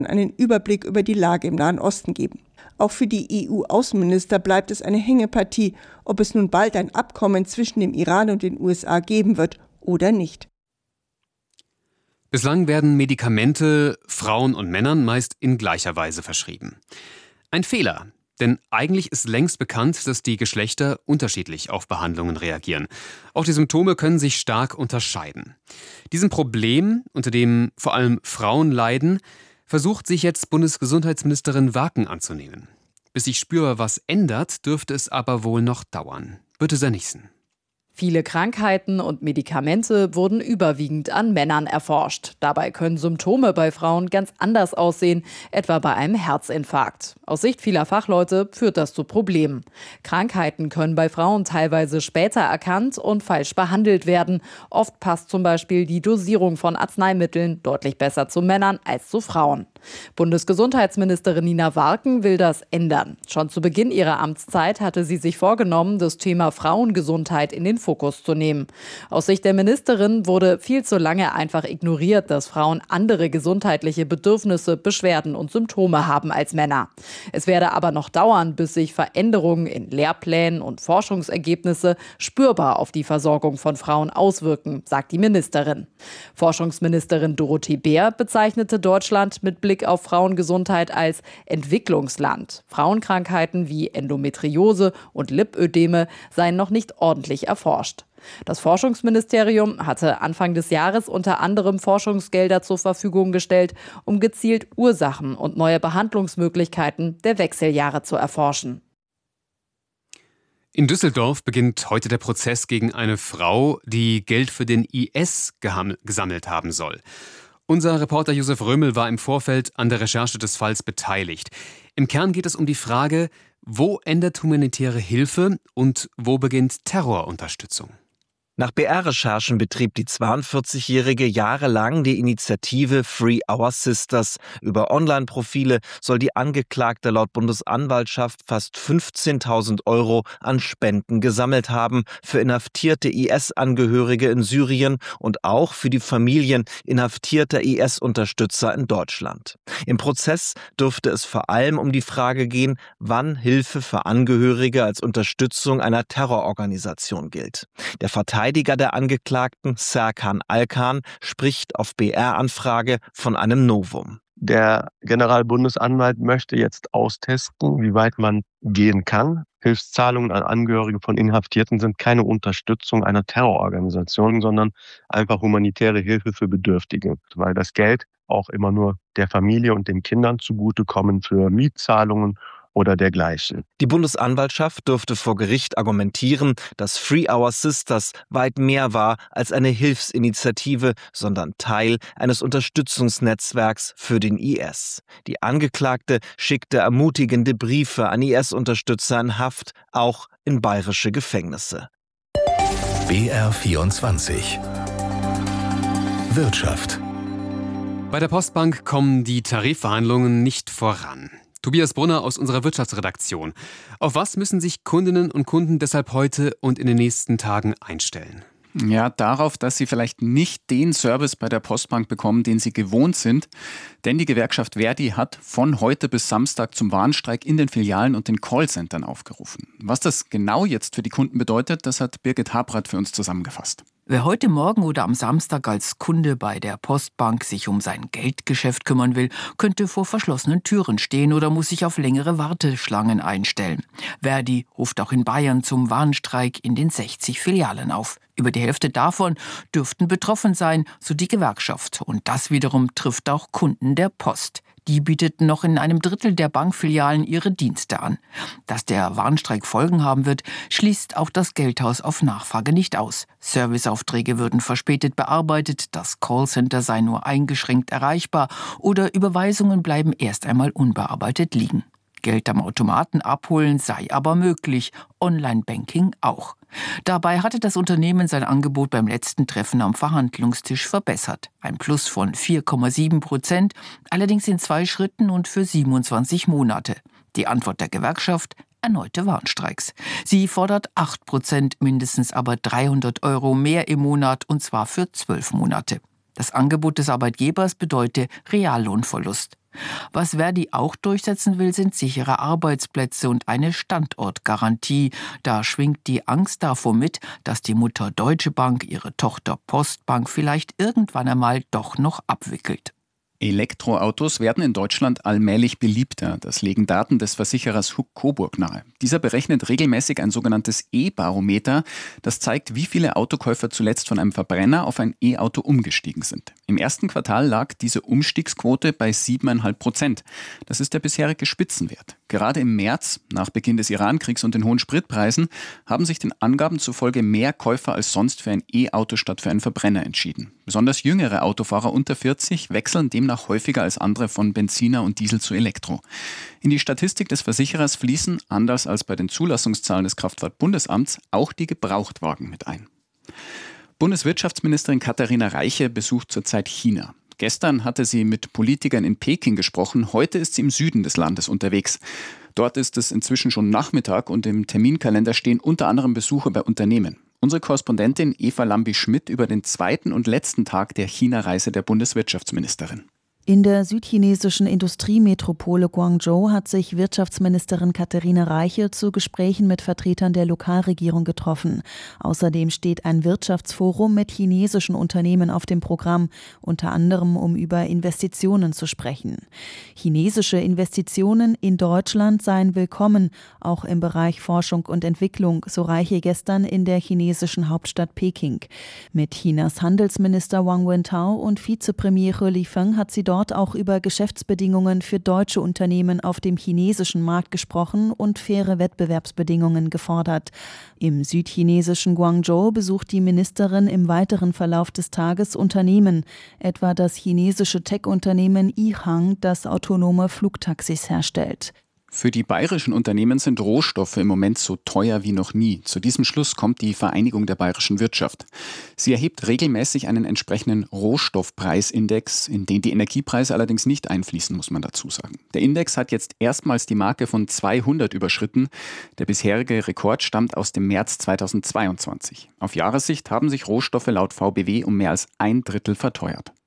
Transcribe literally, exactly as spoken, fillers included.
einen Überblick über die Lage im Nahen Osten geben. Auch für die E U-Außenminister bleibt es eine Hängepartie, ob es nun bald ein Abkommen zwischen dem Iran und den U S A geben wird oder nicht. Bislang werden Medikamente Frauen und Männern meist in gleicher Weise verschrieben. Ein Fehler, denn eigentlich ist längst bekannt, dass die Geschlechter unterschiedlich auf Behandlungen reagieren. Auch die Symptome können sich stark unterscheiden. Diesem Problem, unter dem vor allem Frauen leiden, versucht sich jetzt Bundesgesundheitsministerin Warken anzunehmen. Bis sich spürbar was ändert, dürfte es aber wohl noch dauern. Birte Sönnigsen. Viele Krankheiten und Medikamente wurden überwiegend an Männern erforscht. Dabei können Symptome bei Frauen ganz anders aussehen, etwa bei einem Herzinfarkt. Aus Sicht vieler Fachleute führt das zu Problemen. Krankheiten können bei Frauen teilweise später erkannt und falsch behandelt werden. Oft passt zum Beispiel die Dosierung von Arzneimitteln deutlich besser zu Männern als zu Frauen. Bundesgesundheitsministerin Nina Warken will das ändern. Schon zu Beginn ihrer Amtszeit hatte sie sich vorgenommen, das Thema Frauengesundheit in den Fokus zu nehmen. Aus Sicht der Ministerin wurde viel zu lange einfach ignoriert, dass Frauen andere gesundheitliche Bedürfnisse, Beschwerden und Symptome haben als Männer. Es werde aber noch dauern, bis sich Veränderungen in Lehrplänen und Forschungsergebnisse spürbar auf die Versorgung von Frauen auswirken, sagt die Ministerin. Forschungsministerin Dorothee Bär bezeichnete Deutschland mit Blick auf Frauengesundheit als Entwicklungsland. Frauenkrankheiten wie Endometriose und Lipödeme seien noch nicht ordentlich erforscht. Das Forschungsministerium hatte Anfang des Jahres unter anderem Forschungsgelder zur Verfügung gestellt, um gezielt Ursachen und neue Behandlungsmöglichkeiten der Wechseljahre zu erforschen. In Düsseldorf beginnt heute der Prozess gegen eine Frau, die Geld für den I S geham- gesammelt haben soll. Unser Reporter Josef Römel war im Vorfeld an der Recherche des Falls beteiligt. Im Kern geht es um die Frage, wo endet humanitäre Hilfe und wo beginnt Terrorunterstützung? Nach B R-Recherchen betrieb die zweiundvierzigjährige jahrelang die Initiative Free Our Sisters. Über Online-Profile soll die Angeklagte laut Bundesanwaltschaft fast fünfzehntausend Euro an Spenden gesammelt haben für inhaftierte I S-Angehörige in Syrien und auch für die Familien inhaftierter I S-Unterstützer in Deutschland. Im Prozess dürfte es vor allem um die Frage gehen, wann Hilfe für Angehörige als Unterstützung einer Terrororganisation gilt. Der Verteidiger der Angeklagten, Serkan Alkan, spricht auf B R-Anfrage von einem Novum. Der Generalbundesanwalt möchte jetzt austesten, wie weit man gehen kann. Hilfszahlungen an Angehörige von Inhaftierten sind keine Unterstützung einer Terrororganisation, sondern einfach humanitäre Hilfe für Bedürftige, weil das Geld auch immer nur der Familie und den Kindern zugutekommen für Mietzahlungen oder dergleichen. Die Bundesanwaltschaft dürfte vor Gericht argumentieren, dass Free Our Sisters weit mehr war als eine Hilfsinitiative, sondern Teil eines Unterstützungsnetzwerks für den I S. Die Angeklagte schickte ermutigende Briefe an I S-Unterstützer in Haft, auch in bayerische Gefängnisse. B R vierundzwanzig Wirtschaft. Bei der Postbank kommen die Tarifverhandlungen nicht voran. Tobias Brunner aus unserer Wirtschaftsredaktion. Auf was müssen sich Kundinnen und Kunden deshalb heute und in den nächsten Tagen einstellen? Ja, darauf, dass sie vielleicht nicht den Service bei der Postbank bekommen, den sie gewohnt sind. Denn die Gewerkschaft Verdi hat von heute bis Samstag zum Warnstreik in den Filialen und den Callcentern aufgerufen. Was das genau jetzt für die Kunden bedeutet, das hat Birgit Habrath für uns zusammengefasst. Wer heute Morgen oder am Samstag als Kunde bei der Postbank sich um sein Geldgeschäft kümmern will, könnte vor verschlossenen Türen stehen oder muss sich auf längere Warteschlangen einstellen. Verdi ruft auch in Bayern zum Warnstreik in den sechzig Filialen auf. Über die Hälfte davon dürften betroffen sein, so die Gewerkschaft. Und das wiederum trifft auch Kunden der Post. Die bieteten noch in einem Drittel der Bankfilialen ihre Dienste an. Dass der Warnstreik Folgen haben wird, schließt auch das Geldhaus auf Nachfrage nicht aus. Serviceaufträge würden verspätet bearbeitet, das Callcenter sei nur eingeschränkt erreichbar oder Überweisungen bleiben erst einmal unbearbeitet liegen. Geld am Automaten abholen sei aber möglich, Online-Banking auch. Dabei hatte das Unternehmen sein Angebot beim letzten Treffen am Verhandlungstisch verbessert. Ein Plus von vier Komma sieben Prozent, allerdings in zwei Schritten und für siebenundzwanzig Monate. Die Antwort der Gewerkschaft? Erneute Warnstreiks. Sie fordert acht Prozent, mindestens aber dreihundert Euro mehr im Monat, und zwar für zwölf Monate. Das Angebot des Arbeitgebers bedeute Reallohnverlust. Was Verdi auch durchsetzen will, sind sichere Arbeitsplätze und eine Standortgarantie. Da schwingt die Angst davor mit, dass die Mutter Deutsche Bank ihre Tochter Postbank vielleicht irgendwann einmal doch noch abwickelt. Elektroautos werden in Deutschland allmählich beliebter. Das legen Daten des Versicherers Huck Coburg nahe. Dieser berechnet regelmäßig ein sogenanntes E-Barometer. Das zeigt, wie viele Autokäufer zuletzt von einem Verbrenner auf ein E-Auto umgestiegen sind. Im ersten Quartal lag diese Umstiegsquote bei sieben Komma fünf Prozent. Das ist der bisherige Spitzenwert. Gerade im März, nach Beginn des Irankriegs und den hohen Spritpreisen, haben sich den Angaben zufolge mehr Käufer als sonst für ein E-Auto statt für einen Verbrenner entschieden. Besonders jüngere Autofahrer unter vierzig wechseln demnach häufiger als andere von Benziner und Diesel zu Elektro. In die Statistik des Versicherers fließen, anders als bei den Zulassungszahlen des Kraftfahrtbundesamts, auch die Gebrauchtwagen mit ein. Bundeswirtschaftsministerin Katharina Reiche besucht zurzeit China. Gestern hatte sie mit Politikern in Peking gesprochen, heute ist sie im Süden des Landes unterwegs. Dort ist es inzwischen schon Nachmittag und im Terminkalender stehen unter anderem Besuche bei Unternehmen. Unsere Korrespondentin Eva Lambi-Schmidt über den zweiten und letzten Tag der China-Reise der Bundeswirtschaftsministerin. In der südchinesischen Industriemetropole Guangzhou hat sich Wirtschaftsministerin Katharina Reiche zu Gesprächen mit Vertretern der Lokalregierung getroffen. Außerdem steht ein Wirtschaftsforum mit chinesischen Unternehmen auf dem Programm, unter anderem um über Investitionen zu sprechen. Chinesische Investitionen in Deutschland seien willkommen, auch im Bereich Forschung und Entwicklung, so Reiche gestern in der chinesischen Hauptstadt Peking. Mit Chinas Handelsminister Wang Wentao und Vizepremier He Lifeng hat sie dort auch über Geschäftsbedingungen für deutsche Unternehmen auf dem chinesischen Markt gesprochen und faire Wettbewerbsbedingungen gefordert. Im südchinesischen Guangzhou besucht die Ministerin im weiteren Verlauf des Tages Unternehmen, etwa das chinesische Tech-Unternehmen Yihang, das autonome Flugtaxis herstellt. Für die bayerischen Unternehmen sind Rohstoffe im Moment so teuer wie noch nie. Zu diesem Schluss kommt die Vereinigung der bayerischen Wirtschaft. Sie erhebt regelmäßig einen entsprechenden Rohstoffpreisindex, in den die Energiepreise allerdings nicht einfließen, muss man dazu sagen. Der Index hat jetzt erstmals die Marke von zweihundert überschritten. Der bisherige Rekord stammt aus dem März zweitausendzweiundzwanzig. Auf Jahressicht haben sich Rohstoffe laut V B W um mehr als ein Drittel verteuert.